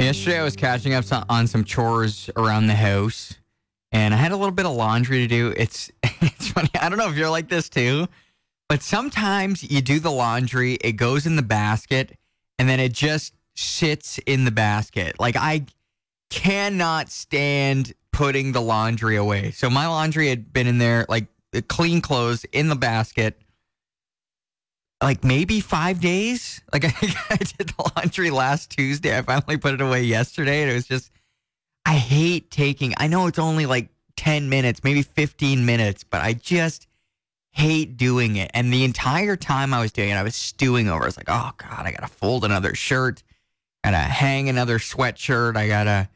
Yesterday I was catching up on some chores around the house, and I had a little bit of laundry to do. It's funny. I don't know if you're like this too, but sometimes you do the laundry, it goes in the basket, and then it just sits in the basket. Like, I cannot stand putting the laundry away. So my laundry had been in there, like clean clothes in the basket, like maybe 5 days. Like I did the laundry last Tuesday. I finally put it away yesterday, and it was just, I hate taking, I know it's only like 10 minutes, maybe 15 minutes, but I just hate doing it. And the entire time I was doing it, I was stewing over. I was like, oh God, I got to fold another shirt. I got to hang another sweatshirt. I got to,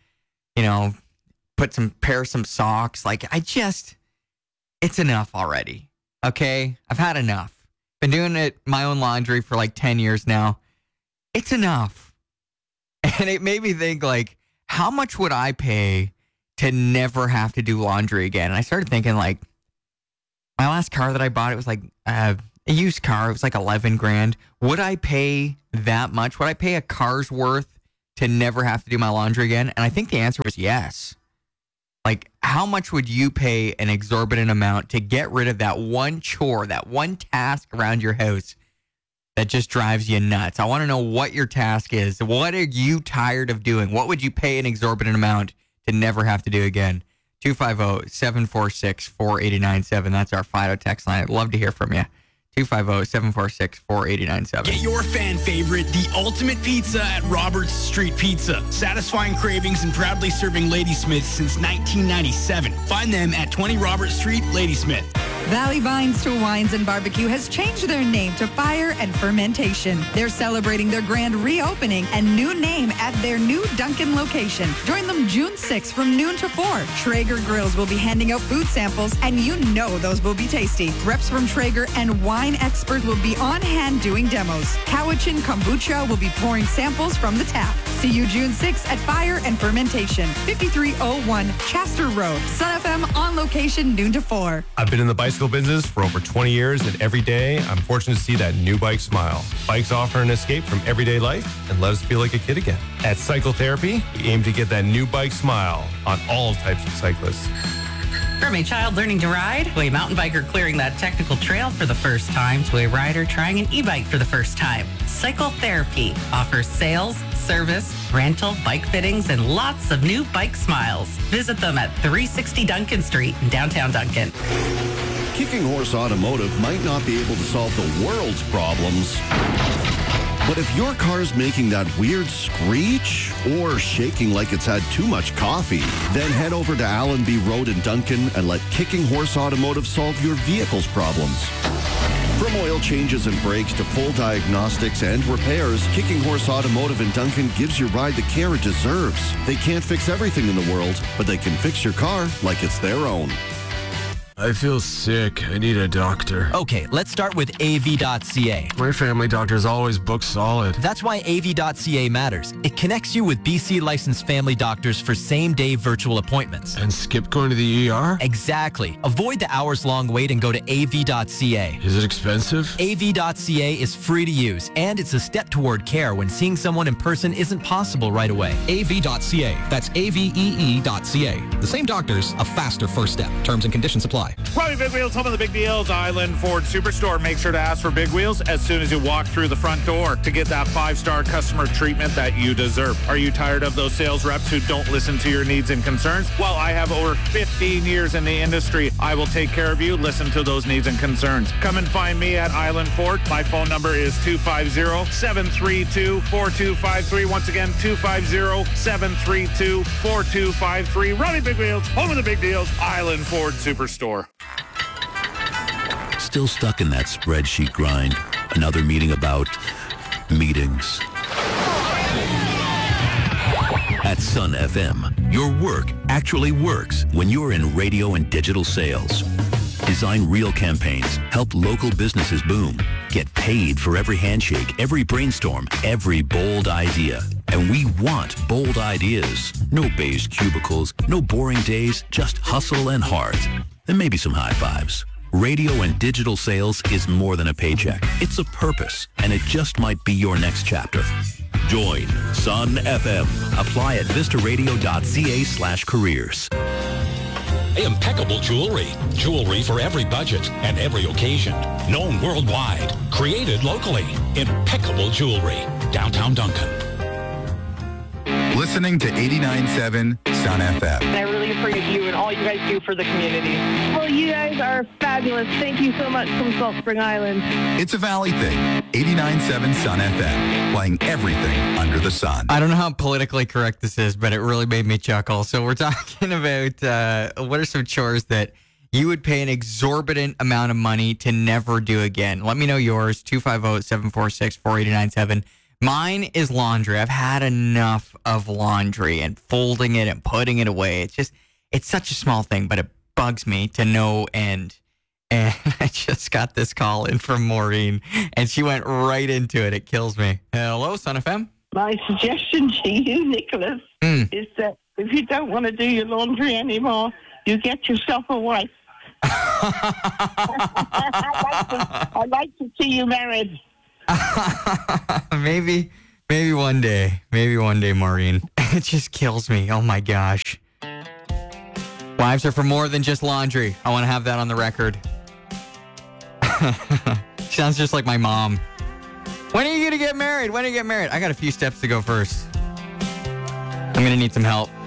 pair some socks. Like, it's enough already. Okay. I've had enough. Been doing my own laundry for like 10 years now. It's enough. And it made me think, like, how much would I pay to never have to do laundry again? And I started thinking, like, my last car that I bought, it was like a used car. It was like 11 grand. Would I pay that much? Would I pay a car's worth to never have to do my laundry again? And I think the answer was yes. Like, how much would you pay an exorbitant amount to get rid of that one chore, that one task around your house that just drives you nuts? I want to know what your task is. What are you tired of doing? What would you pay an exorbitant amount to never have to do again? 250-746-4897. That's our Fido text line. I'd love to hear from you. 250-746-4897. Get your fan favorite, the ultimate pizza at Roberts Street Pizza. Satisfying cravings and proudly serving Ladysmith since 1997. Find them at 20 Roberts Street, Ladysmith. Valley Vines to Wines and Barbecue has changed their name to Fire and Fermentation. They're celebrating their grand reopening and new name at their new Duncan location. Join them June 6th from noon to 4. Traeger Grills will be handing out food samples, and you know those will be tasty. Reps from Traeger and wine experts will be on hand doing demos. Cowichan Kombucha will be pouring samples from the tap. See you June 6th at Fire and Fermentation, 5301 Chester Road. Sun FM on location noon to 4. I've been in the bicycle business for over 20 years, and every day I'm fortunate to see that new bike smile. Bikes offer an escape from everyday life and let us feel like a kid again. At Cycle Therapy, we aim to get that new bike smile on all types of cyclists. From a child learning to ride, to a mountain biker clearing that technical trail for the first time, to a rider trying an e-bike for the first time, Cycle Therapy offers sales, service, rental, bike fittings, and lots of new bike smiles. Visit them at 360 Duncan Street in downtown Duncan. Kicking Horse Automotive might not be able to solve the world's problems, but if your car's making that weird screech or shaking like it's had too much coffee, then head over to Allenby Road in Duncan and let Kicking Horse Automotive solve your vehicle's problems. From oil changes and brakes to full diagnostics and repairs, Kicking Horse Automotive in Duncan gives your ride the care it deserves. They can't fix everything in the world, but they can fix your car like it's their own. I feel sick. I need a doctor. Okay, let's start with AV.ca. My family doctor's always booked solid. That's why AV.ca matters. It connects you with BC licensed family doctors for same-day virtual appointments. And skip going to the ER? Exactly. Avoid the hours-long wait and go to AV.ca. Is it expensive? AV.ca is free to use, and it's a step toward care when seeing someone in person isn't possible right away. AV.ca. That's AVEE.ca. The same doctors, a faster first step. Terms and conditions apply. Robbie Big Wheels, home of the big deals, Island Ford Superstore. Make sure to ask for Big Wheels as soon as you walk through the front door to get that 5-star customer treatment that you deserve. Are you tired of those sales reps who don't listen to your needs and concerns? Well, I have over 15 years in the industry. I will take care of you. Listen to those needs and concerns. Come and find me at Island Ford. My phone number is 250-732-4253. Once again, 250-732-4253. Robbie Big Wheels, home of the big deals, Island Ford Superstore. Still stuck in that spreadsheet grind. Another meeting about meetings. At Sun FM, your work actually works when you're in radio and digital sales. Design real campaigns, help local businesses boom, get paid for every handshake, every brainstorm, every bold idea. And we want bold ideas. No beige cubicles, no boring days, just hustle and heart. And maybe some high fives. Radio and digital sales is more than a paycheck. It's a purpose, and it just might be your next chapter. Join Sun FM. Apply at vistaradio.ca/careers. Impeccable jewelry. Jewelry for every budget and every occasion. Known worldwide. Created locally. Impeccable jewelry. Downtown Duncan. Listening to 89.7 Sun FM. I really appreciate you and all you guys do for the community. Well, you guys are fabulous. Thank you so much from Salt Spring Island. It's a Valley thing. 89.7 Sun FM. Playing everything under the sun. I don't know how politically correct this is, but it really made me chuckle. So we're talking about what are some chores that you would pay an exorbitant amount of money to never do again. Let me know yours, 250-746-4897. Mine is laundry. I've had enough of laundry and folding it and putting it away. It's such a small thing, but it bugs me to no end. And I just got this call in from Maureen, and she went right into it. It kills me. Hello, Sun FM. My suggestion to you, Nicholas, is that if you don't want to do your laundry anymore, you get yourself a wife. I'd like to see you married. Maybe one day. Maybe one day, Maureen. It just kills me. Oh, my gosh. Wives are for more than just laundry. I want to have that on the record. Sounds just like my mom. When are you going to get married? When are you get married? I got a few steps to go first. I'm going to need some help.